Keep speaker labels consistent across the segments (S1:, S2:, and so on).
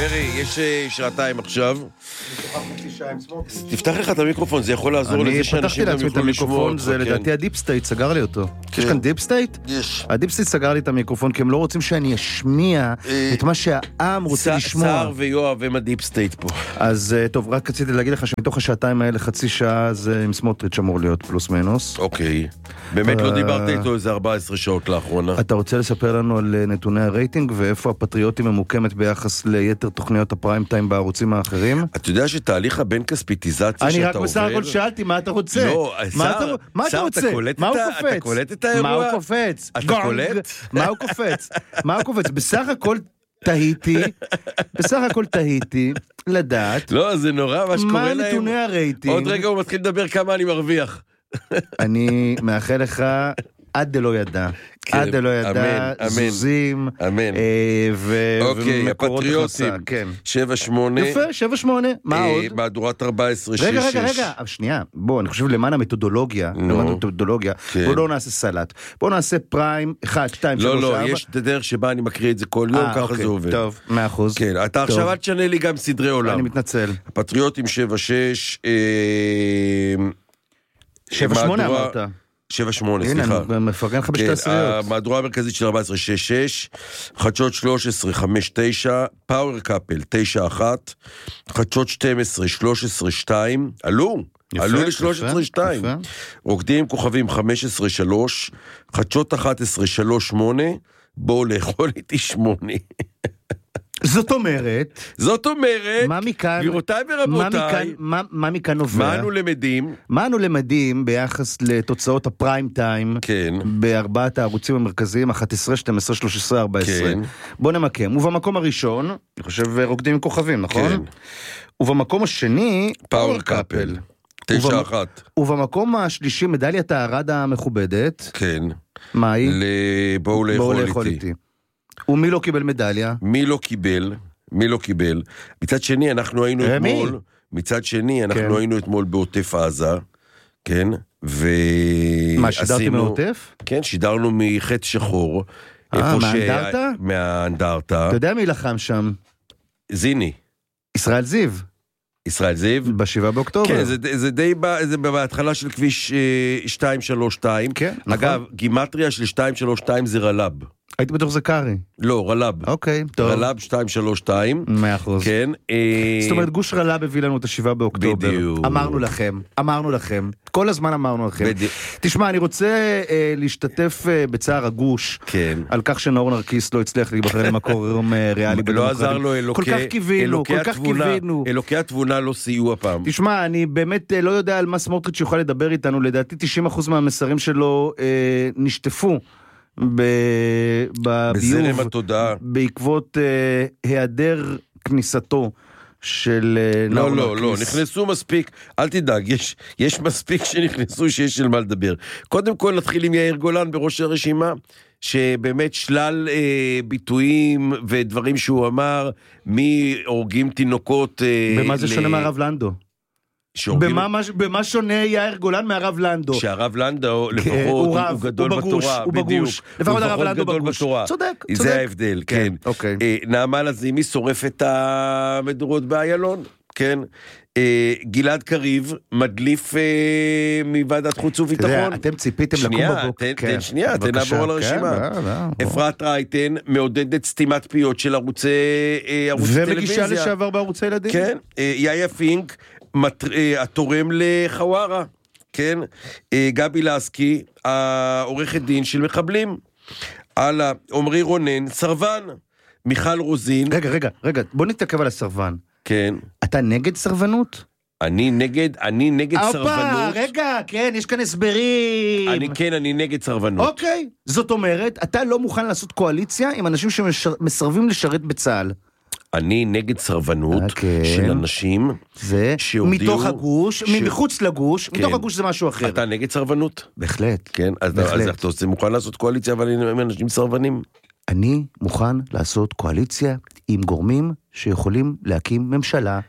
S1: פרי, יש שעתיים עכשיו. תפתח לך את המיקרופון, זה יכול לעזור לזה שאנשים גם יוכלו לשמוע אותך.
S2: זה לדעתי הדיפ סטייט סגר לי אותו. יש כאן דיפ סטייט?
S1: יש.
S2: הדיפ סטייט סגר לי את המיקרופון, כי הם לא רוצים שאני אשמיע את מה שהעם רוצה לשמוע.
S1: סער ויואב הם הדיפ סטייט פה.
S2: אז טוב, רק רציתי להגיד לך שמתוך השעתיים האלה חצי שעה זה עם סמוטריץ' אמור להיות פלוס מינוס.
S1: אוקיי. באמת לא דיברת איתו איזה 14 שעות לאחרונה.
S2: אתה רוצה לספר לנו על נתוני הרייטינג ואיפה הפטריוטים ממוקמת ביחץ ליתר תוכניות הפריים טיים בערוצים האחרים?
S1: אתה יודע שתהליך הבין כספיטיזציה שאתה עובר...
S2: אני רק בסך הכל שאלתי מה אתה רוצה.
S1: לא,
S2: מה אתה רוצה? מה הוא קופץ?
S1: אתה קולט את האירוע?
S2: מה הוא קופץ?
S1: אתה קולט?
S2: מה הוא קופץ? מה הוא קופץ? בסך הכל תהיתי לדעת...
S1: לא, זה נורא מה שקורה להם.
S2: מה נתוני הרייטינג?
S1: עוד רגע הוא מתחיל לדבר כמה אני מרוויח.
S2: אני מאחל לך... עד דלא ידע, עד דלא ידע, זוזים,
S1: ומקורות הכנסה, 7-8,
S2: יפה, 7-8, מה עוד?
S1: מהדורת 14-6-6.
S2: רגע, שנייה, בוא, אני חושב למען המתודולוגיה, בוא לא נעשה סלט, בוא נעשה פריים, 1, 2, 3, 4.
S1: לא, יש את הדרך שבה אני מקריא את זה כל יום, ככה זה עובד.
S2: טוב, 100%.
S1: כן, אתה עכשיו אל תשנה לי גם סדרי עולם.
S2: אני מתנצל.
S1: הפטריוטים 7-6,
S2: 7-8 אמרת.
S1: 7-8, סליחה.
S2: הנה, מפרגן לך בשתי עשיריות.
S1: המהדורה המרכזית של 14-6-6, חדשות 13-5-9, פאוור קאפל 9-1, חדשות 12-13-2, עלו ל-13-2, רוקדים כוכבים 15-3, חדשות 11-3-8, בואו לאכול איתי 8.
S2: זאת אומרת,
S1: גבירותיי ורבותיי,
S2: מה מכאן נובע? מה אנו למדים ביחס לתוצאות הפריים טיים, בארבעת הערוצים המרכזיים, 11, 12, 13, 14. בוא נמקם. ובמקום הראשון, אני חושב רוקדים עם כוכבים, נכון? ובמקום השני,
S1: פאוור קאפל, 9-1.
S2: ובמקום השלישי, מדליית הארד המכובדת.
S1: כן.
S2: מה היא?
S1: בואו לאכול איתי.
S2: ומי לא קיבל מדליה?
S1: מי לא קיבל? מצד שני, אנחנו היינו אתמול בעוטף עזה, כן?
S2: מה, שידרתי מעוטף?
S1: כן, שידרנו מחץ שחור.
S2: מהאנדרטה?
S1: מהאנדרטה.
S2: אתה יודע מי לחם שם?
S1: זיני.
S2: ישראל זיו? ב7 באוקטובר.
S1: כן, זה די בהתחלה של כביש 232.
S2: כן, נכון.
S1: אגב, גימטריה של 232 זה רלב.
S2: הייתי בטוח זה קארי.
S1: לא, רלב.
S2: אוקיי, טוב.
S1: רלב 232.
S2: 100%.
S1: כן.
S2: זאת אומרת, גוש רלב הביא לנו את ה7 באוקטובר.
S1: בדיוק.
S2: אמרנו לכם. כל הזמן אמרנו לכם.
S1: בדיוק.
S2: תשמע, אני רוצה להשתתף בצער הגוש.
S1: כן.
S2: על כך שנאור נרקיס לא הצליח להיבחר למקור ריאלי.
S1: לא עזר לו
S2: כל כך קיווינו.
S1: אלוקי התבונה לא סייעו הפעם.
S2: תשמע, אני באמת לא יודע על מה סמוטריץ' יוכל לדבר איתנו. לדעתי 90% מהמסרים שלו נשטפו.
S1: בזרם התודעה.
S2: בעקבות היעדר כניסתו של נאור נרקיס.
S1: לא, נכנסו מספיק, אל תדאג, יש מספיק שנכנסו שיש של מה לדבר. קודם כל נתחיל עם יאיר גולן בראש הרשימה, שבאמת שלל ביטויים ודברים שהוא אמר, מי הורגים תינוקות...
S2: במה זה שונה מהרב לנדו? במה שונה יאיר גולן מהרב לנדו?
S1: שהרב לנדו לפחות הוא גדול בתורה.
S2: הוא בגוש. לפחות הרב לנדו בגוש. צודק.
S1: זה ההבדל, כן. נעמה לזימי שורף את המדורות באיילון, כן. גלעד קריב מדליף מוועדת חוץ וביטחון.
S2: אתם ציפיתם לקום בבוקר.
S1: שנייה, תנעבור על הרשימה. אפרת רייטן מעודדת סתימת פיות של ערוצי טלוויזיה.
S2: ומגישה לשעבר בערוצי ילדים.
S1: כן. יאיה פינק התורם לחווארה, כן? גבי לסקי, העורכת דין של מחבלים. הלאה, עומרי רונן, סרבן. מיכל רוזין.
S2: רגע, בוא נתעכב על הסרבן.
S1: כן.
S2: אתה נגד סרבנות?
S1: אני נגד סרבנות.
S2: רגע, כן, יש כאן הסברים.
S1: אני נגד סרבנות.
S2: אוקיי, זאת אומרת, אתה לא מוכן לעשות קואליציה עם אנשים שמסרבים לשרת בצה"ל.
S1: אני נגד סרבנות של אנשים
S2: שהודיעו... מתוך הגוש, מחוץ לגוש, מתוך הגוש זה משהו אחר.
S1: אתה נגד סרבנות?
S2: בהחלט.
S1: כן, אז אתה מוכן לעשות קואליציה אבל עם אנשים סרבנים?
S2: אני מוכן לעשות קואליציה עם גורמים שיכולים להקים ממשלה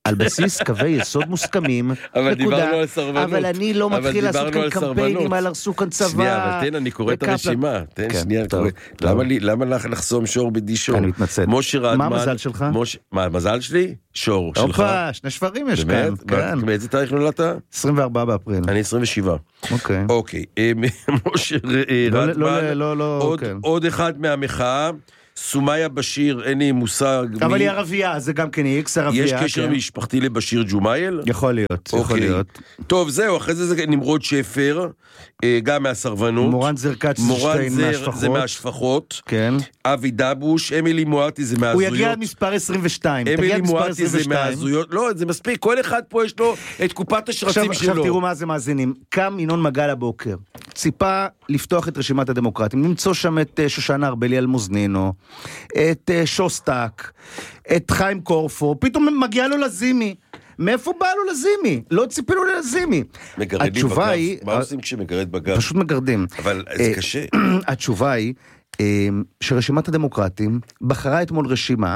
S2: על בסיס קווי יסוד מוסכמים,
S1: אבל דיברנו על סרבנות.
S2: אבל אני לא מתחיל לעשות כאן קמפיינים על הרסו כאן צבא.
S1: שנייה, אבל תן, אני קורא את הרשימה. תן, שנייה, למה לך לחסום שור בדי שור?
S2: אני מתנצל.
S1: משה רדמן.
S2: מה המזל שלך?
S1: מה המזל שלי? שור. שלך?
S2: אופה, 2 שברים יש כאן.
S1: באמת? באיזה תאריך נולדת?
S2: 24 באפריל.
S1: אני 27. אוקיי. משה רדמן, עוד אחד מהמחאה, סומיה בשיר, אין לי מושג.
S2: אבל היא ערבייה, זה גם כן איקס ערבייה.
S1: יש קשר משפחתי לבשיר ג'ומייל?
S2: יכול להיות, יכול להיות.
S1: טוב, זהו, אחרי זה נמרוד שפר, גם מהסרבנות.
S2: מורן זרקץ
S1: זה מהשפחות.
S2: כן.
S1: אבי דבוש, אמילי מואטי זה מהזויות.
S2: הוא יגיע מספר 22.
S1: אמילי מואטי זה מהזויות. לא, זה מספיק, כל אחד פה יש לו את קופת השרצים שלו.
S2: עכשיו תראו מה זה מאזינים. קם ינון מגל הבוקר, ציפה לפתוח את רשימת הדמוקרטים, למצוא שם את שושנה ארבלי אלמוזנינו, את שוסטק, את חיים קורפו, פתאום מגיע לו לזימי. מאיפה בא לו לזימי? לא ציפי לו לזימי.
S1: מגרדים בגב. מה עושים כשמגרד בגב?
S2: פשוט מגרדים.
S1: אבל זה קשה.
S2: התשובה היא שרשימת הדמוקרטים בחרה אתמול רשימה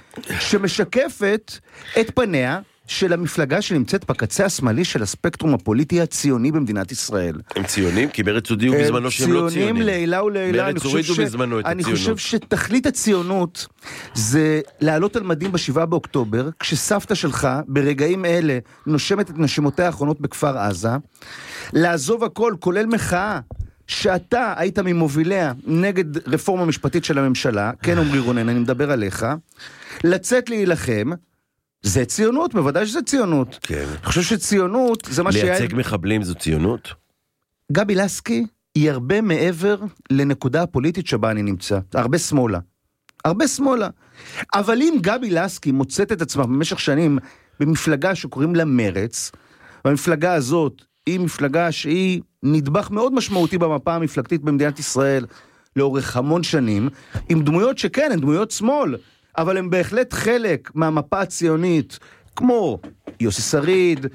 S2: שמשקפת את פניה של המפלגה שנמצאת בקצה השמאלי של הספקטרום הפוליטי הציוני במדינת ישראל.
S1: הם ציונים? כי מרץ הודיעו בזמנו שהם לא ציונים.
S2: ציונים לעילה ולעילה.
S1: מרץ הורידו בזמנו את הציונות.
S2: אני חושב שתכלית הציונות זה לעלות על מדים ב7 באוקטובר, כשסבתא שלך ברגעים אלה נושמת את נשימותיה האחרונות בכפר עזה, לעזוב הכל, כולל מחאה, שאתה היית ממוביליה נגד רפורמה משפטית של הממשלה, כן עמרי רונן, אני מדבר עליך, לצאת להילחם, זה ציונות, בוודאי שזה ציונות.
S1: כן.
S2: אני חושב שציונות זה מה
S1: לייצג מחבלים זו ציונות?
S2: גבי לסקי היא הרבה מעבר לנקודה הפוליטית שבה אני נמצא. הרבה שמאלה. הרבה שמאלה. אבל אם גבי לסקי מוצאת את עצמה במשך שנים במפלגה שקוראים לה מרץ, והמפלגה הזאת היא מפלגה שהיא נדבך מאוד משמעותי במפה המפלגתית במדינת ישראל לאורך המון שנים, עם דמויות שכן, הן דמויות שמאל, אבל הם בהחלט חלק מהמפה הציונית, כמו יוסי שריד,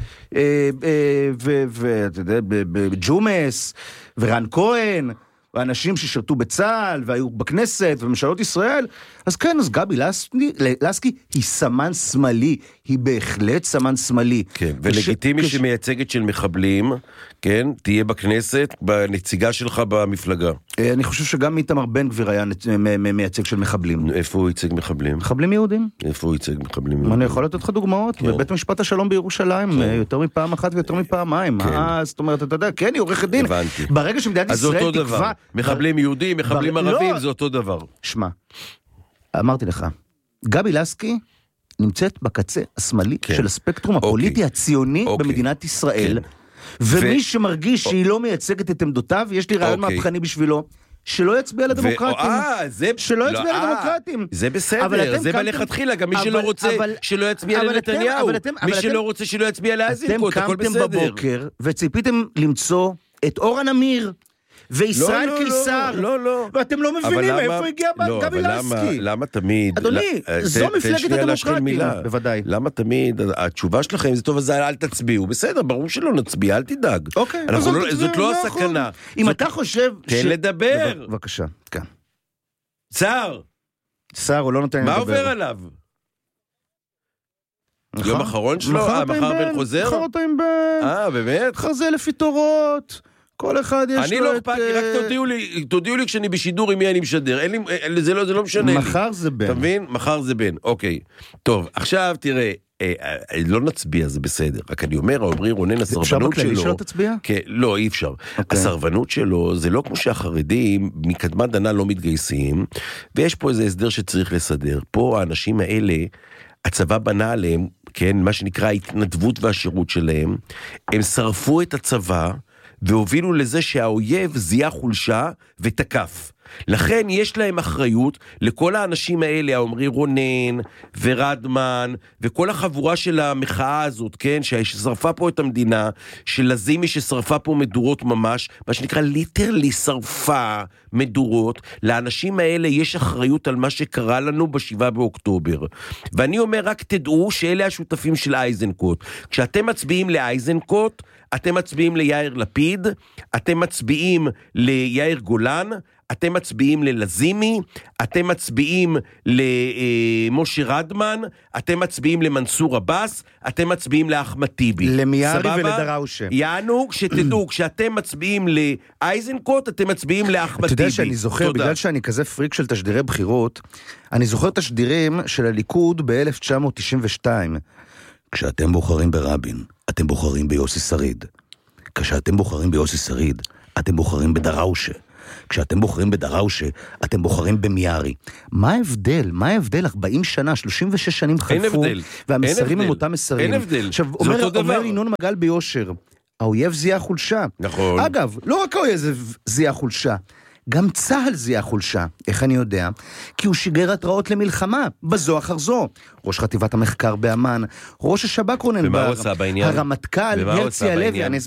S2: וג'ומס, ורן כהן, ואנשים ששרתו בצה"ל, והיו בכנסת, וממשלות ישראל, אז כן, אז גבי לסקי היא סמן שמאלי, היא בהחלט סמן שמאלי.
S1: כן, ולגיטימי שמייצגת של מחבלים, כן, תהיה בכנסת, בנציגה שלך במפלגה.
S2: אני חושב שגם איתמר בן גביר היה מייצג של מחבלים.
S1: איפה הוא ייצג מחבלים?
S2: מחבלים יהודים.
S1: איפה הוא ייצג מחבלים יהודים?
S2: אני יכול לתת לך דוגמאות, בבית משפט השלום בירושלים, יותר מפעם אחת ויותר מפעמיים. זאת אומרת, אתה יודע, כן, היא עורכת דין.
S1: הבנתי.
S2: ברגע שמדינת ישראל תקבע...
S1: מחבלים יהודים, מחבלים ערבים, זה אותו דבר.
S2: שמע, אמרתי לך, גבי לסקי נמצאת בקצה השמאלי של הספקטרום הפוליטי הציוני במדינת ישראל, ומי שמרגיש שהיא לא מייצגת את עמדותיו, יש לי רעיון מהפכני בשבילו, שלא יצביע לדמוקרטים. שלא יצביע לדמוקרטים.
S1: זה בסדר, זה בלכתחילה, גם מי שלא רוצה שלא יצביע לנתניהו, מי שלא רוצה שלא יצביע לאיזנקוט, הכל בסדר.
S2: אתם קמתם בבוקר וציפיתם למצוא את אורן אמיר, וישראל קיסר, ואתם לא מבינים איפה הגיע גבי לסקי.
S1: למה תמיד,
S2: אדוני, זו מפלגת הדמוקרטים, בוודאי.
S1: למה תמיד, התשובה שלכם זה טוב, אז אל תצביעו, בסדר, ברור שלא נצביע, אל תדאג.
S2: אוקיי,
S1: זאת לא הסכנה.
S2: אם אתה חושב...
S1: תן לדבר.
S2: בבקשה, כן.
S1: שר,
S2: הוא לא נותן לדבר.
S1: מה עובר עליו? יום אחרון שלו? מחר בן חוזר?
S2: מחר אותם בן.
S1: באמת?
S2: מחר זה לפי תורות. כל אחד יש לו את...
S1: אני לא אכפת לי, רק תודיעו לי כשאני בשידור עם מי אני משדר. זה לא משנה לי.
S2: מחר זה בן.
S1: אתה מבין? מחר זה בן, אוקיי. טוב, עכשיו תראה, לא נצביע, זה בסדר. רק אני אומר, עמרי רונן, הסרבנות שלו...
S2: אפשר בכללי שלא תצביע?
S1: לא, אי אפשר. הסרבנות שלו, זה לא כמו שהחרדים מקדמת דנה לא מתגייסים, ויש פה איזה הסדר שצריך לסדר. פה האנשים האלה, הצבא בנה עליהם, כן, מה שנקרא ההתנדבות והשירות שלהם, הם שרפו את הצבא, והובילו לזה שהאויב זיהה חולשה ותקף. לכן יש להם אחריות לכל האנשים האלה, עמרי רונן ורדמן, וכל החבורה של המחאה הזאת, כן, ששרפה פה את המדינה, של לזימי ששרפה פה מדורות ממש, מה שנקרא ליטרלי שרפה מדורות, לאנשים האלה יש אחריות על מה שקרה לנו ב7 באוקטובר. ואני אומר, רק תדעו שאלה השותפים של אייזנקוט. כשאתם מצביעים לאייזנקוט, אתם מצביעים ליאיר לפיד, אתם מצביעים ליאיר גולן, אתם מצביעים ללזימי, אתם מצביעים למשה רדמן, אתם מצביעים למנסור עבאס, אתם מצביעים לאחמד טיבי.
S2: למיארי ולדראושה.
S1: יענו, שתדעו, כשאתם מצביעים לאייזנקוט, אתם מצביעים לאחמד טיבי.
S2: אתה יודע שאני זוכר, בגלל שאני כזה פריק של תשדירי בחירות, אני זוכר תשדירים של הליכוד ב-1992. כשאתם בוחרים ברבין, אתם בוחרים ביוסי שריד. כשאתם בוחרים ביוסי שריד, אתם בוחרים בדראושה. כשאתם בוחרים בדראושה, אתם בוחרים במיארי. מה ההבדל? מה ההבדל? 40 שנה, 36 שנים חלפו.
S1: אין הבדל.
S2: והמסרים הם אותם מסרים.
S1: אין הבדל.
S2: עכשיו, אומר ינון מגל ביושר, האויב זיהה חולשה.
S1: נכון.
S2: אגב, לא רק האויב זיהה חולשה, גם צהל זיהה חולשה. איך אני יודע? כי הוא שיגר התראות למלחמה, בזו אחר זו. ראש חטיבת המחקר באמן, ראש השב"כ רונן בר, הרמטכ"ל הרצי הלוי,